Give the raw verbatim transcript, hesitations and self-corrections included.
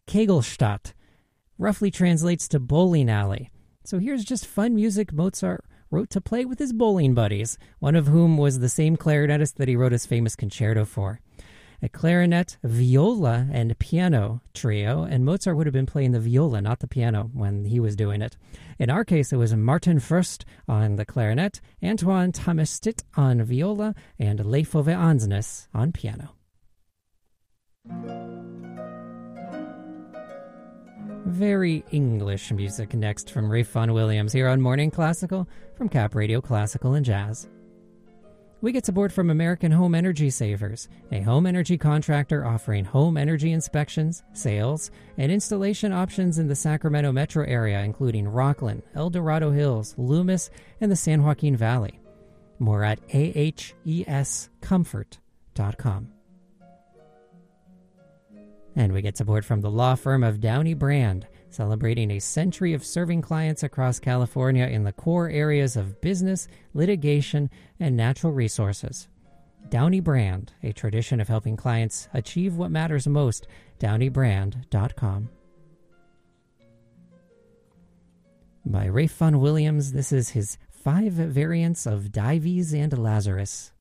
Kegelstadt. Roughly translates to bowling alley. So here's just fun music Mozart wrote to play with his bowling buddies, one of whom was the same clarinetist that he wrote his famous concerto for. A clarinet, viola, and piano trio, and Mozart would have been playing the viola, not the piano, when he was doing it. In our case, it was Martin Fürst on the clarinet, Antoine Tamestit on viola, and Leif Ove Ansnes on piano. Very English music next from Ralph Vaughan Williams here on Morning Classical from Cap Radio Classical and Jazz. We get support from American Home Energy Savers, a home energy contractor offering home energy inspections, sales, and installation options in the Sacramento metro area, including Rockland, El Dorado Hills, Loomis, and the San Joaquin Valley. More at a h e s comfort dot com. And we get support from the law firm of Downey Brand, celebrating a century of serving clients across California in the core areas of business, litigation, and natural resources. Downey Brand, a tradition of helping clients achieve what matters most, downey brand dot com. By Ralph Vaughan Williams, this is his Five Variants of Dives and Lazarus.